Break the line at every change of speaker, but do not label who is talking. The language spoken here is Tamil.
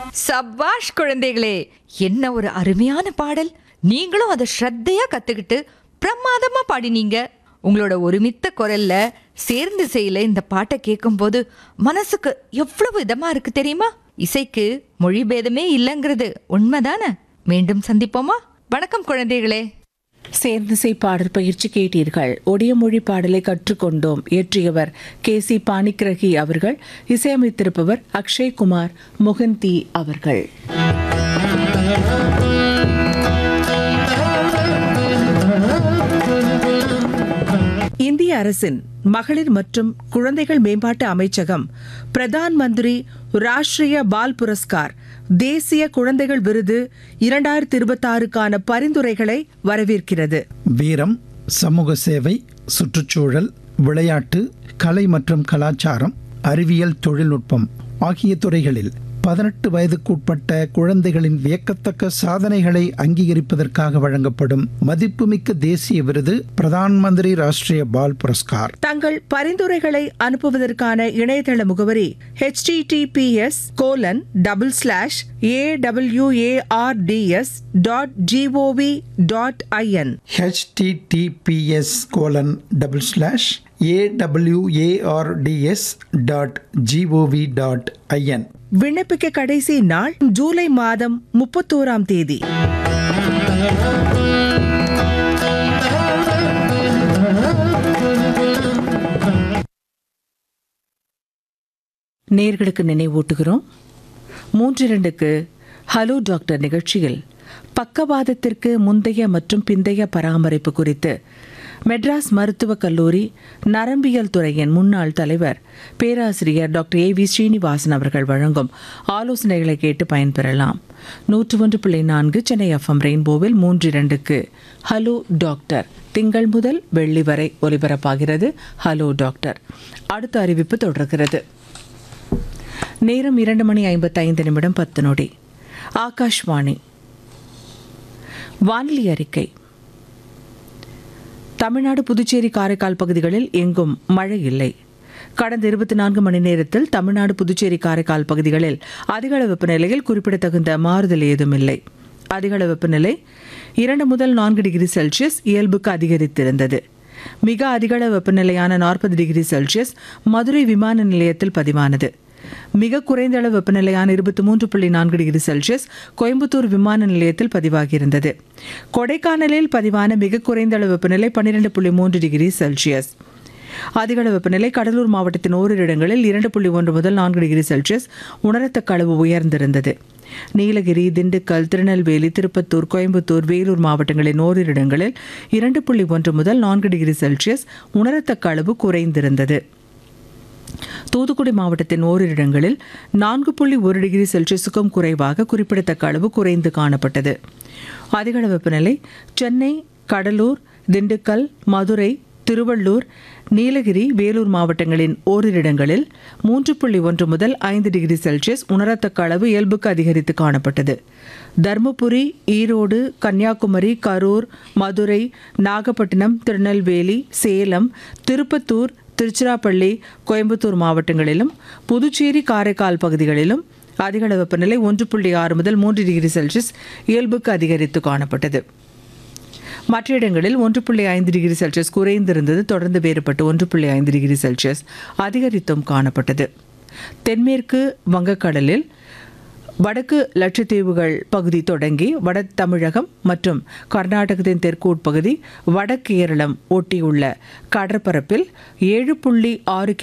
சபாஷ் குழந்தைகளே, என்ன ஒரு அருமையான பாடல். நீங்களும் அதை ஸ்ரத்தையா கத்துக்கிட்டு பிரமாதமா பாடினீங்க. உங்களோட ஒருமித்த குரல்ல சேர்ந்து செய்யல இந்த பாட்டை கேட்கும்போது மனசுக்கு எவ்வளவு இதமா இருக்கு தெரியுமா? இசைக்கு மொழி பேதமே இல்லைங்கிறது உண்மைதானே? மீண்டும் சந்திப்போமா? வணக்கம் குழந்தைகளே.
சேர்ந்திசை பாடல் பயிற்சி கேட்டீர்கள். ஒடிய மொழி பாடலை கற்றுக்கொண்டோம். இயற்றியவர் KC பாணிக்கிரகி அவர்கள். இசையமைத்திருப்பவர் அக்ஷய்குமார் மொஹந்தி அவர்கள். இந்திய அரசின் மகளிர் மற்றும் குழந்தைகள் மேம்பாட்டு அமைச்சகம் பிரதான் மந்திரி ராஷ்டிரிய பால் புரஸ்கார் தேசிய குழந்தைகள் விருது 2026க்கான பரிந்துரைகளை வரவேற்கிறது.
வீரம், சமூக சேவை, சுற்றுச்சூழல், விளையாட்டு, கலை மற்றும் கலாச்சாரம், அறிவியல், தொழில்நுட்பம் ஆகிய துறைகளில் 18 வயதுக்குட்பட்ட குழந்தைகளின் வியக்கத்தக்க சாதனைகளை அங்கீகரிப்பதற்காக வழங்கப்படும் மதிப்புமிக்க தேசிய விருது பிரதான் மந்திரி ராஷ்டிரிய பால் புரஸ்கார்.
தங்கள் பரிந்துரைகளை அனுப்புவதற்கான இணையதள முகவரி https://awards.gov.in
https://awards.gov.in.
விண்ணப்பிக்க கடைசி நாள் ஜூலை மாதம் 31ஆம் தேதி. நேர்களுக்கு நினைவூட்டுகிறோம். 3:02க்கு ஹலோ டாக்டர் நிகழ்ச்சியில் பக்கவாதத்திற்கு முந்தைய மற்றும் பிந்தைய பராமரிப்பு குறித்து மெட்ராஸ் மருத்துவக் கல்லூரி நரம்பியல் துறையின் முன்னாள் தலைவர் பேராசிரியர் டாக்டர் AV ஸ்ரீனிவாசன் அவர்கள் வழங்கும் ஆலோசனைகளை கேட்டு பயன்பெறலாம். 101.4 சென்னை FM ரெயின்போவில் 3:02க்கு ஹலோ டாக்டர் திங்கள் முதல் வெள்ளி வரை ஒலிபரப்பாகிறது. Hello doctor. அடுத்த அறிவிப்பு தொடர்கிறது. நேரம் 2:55 10 ஆகாஷ்வாணி. வானிலை அறிக்கை. தமிழ்நாடு, புதுச்சேரி, காரைக்கால் பகுதிகளில் எங்கும் மழை இல்லை. கடந்த 24 மணி நேரத்தில் தமிழ்நாடு, புதுச்சேரி, காரைக்கால் பகுதிகளில் அதிகள வெப்பநிலையில் குறிப்பிடத்தகுந்த மாறுதல் ஏதும் இல்லை. அதிகள வெப்பநிலை 2 முதல் 4 டிகிரி செல்சியஸ் இயல்புக்கு அதிகரித்திருந்தது. மிக அதிகள வெப்பநிலையான 40 டிகிரி செல்சியஸ் மதுரை விமான நிலையத்தில் பதிவானது. மிக குறைந்த அளவு வெப்பநிலையான 23.4 டிகிரி செல்சியஸ் கோயம்புத்தூர் விமான நிலையத்தில் பதிவாகியிருந்தது. கொடைக்கானலில் பதிவான மிக குறைந்த அளவு வெப்பநிலை 12.3 டிகிரி செல்சியஸ். அதிகள வெப்பநிலை கடலூர் மாவட்டத்தின் ஓரிரு இடங்களில் 2.1 முதல் 4 டிகிரி செல்சியஸ் உணரத்தக்க அளவு உயர்ந்திருந்தது. நீலகிரி, திண்டுக்கல், திருநெல்வேலி, திருப்பத்தூர், கோயம்புத்தூர், வேலூர் மாவட்டங்களின் ஓரிரு இடங்களில் 2.1 முதல் 4 டிகிரி செல்சியஸ் உணரத்தக்க அளவு குறைந்திருந்தது. தூத்துக்குடி மாவட்டத்தின் ஓரிரு இடங்களில் 4.1 டிகிரி செல்சியஸுக்கும் குறைவாக குறிப்பிடத்தக்க அளவு குறைந்து காணப்பட்டது. அதிகள வெப்பநிலை சென்னை, கடலூர், திண்டுக்கல், மதுரை, திருவள்ளூர், நீலகிரி, வேலூர் மாவட்டங்களின் ஓரிரு இடங்களில் 3.1 முதல் 5 டிகிரி செல்சியஸ் உணரத்தக்க அளவு இயல்புக்கு அதிகரித்து காணப்பட்டது. தருமபுரி, ஈரோடு, கன்னியாகுமரி, கரூர், மதுரை, நாகப்பட்டினம், திருநெல்வேலி, சேலம், திருப்பத்தூர், திருச்சிராப்பள்ளி, கோயம்புத்தூர் மாவட்டங்களிலும் புதுச்சேரி, காரைக்கால் பகுதிகளிலும் அதிகள வெப்பநிலை 1.6 முதல் 3 டிகிரி செல்சியஸ் இயல்புக்கு அதிகரித்து காணப்பட்டது. மற்ற இடங்களில் 1.5 டிகிரி செல்சியஸ் குறைந்திருந்தது. தொடர்ந்து வேறுபட்டு 1.5 டிகிரி செல்சியஸ் அதிகரித்தும் காணப்பட்டது. தென்மேற்கு வங்கக்கடலில் வடக்கு லட்சத்தீவுகள் பகுதி தொடங்கி வட தமிழகம் மற்றும் கர்நாடகத்தின் தெற்கு உட்பகுதி, வட கேரளம் ஒட்டியுள்ள கடற்பரப்பில் 7.6